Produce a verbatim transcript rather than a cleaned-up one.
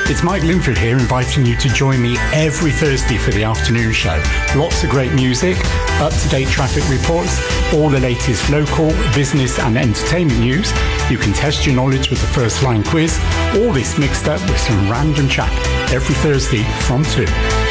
It's Mike Linford here, inviting you to join me every Thursday for the afternoon show. Lots of great music, up-to-date traffic reports, all the latest local, business and entertainment news. You can test your knowledge with the First Line quiz. All this mixed up with some random chat every Thursday from two.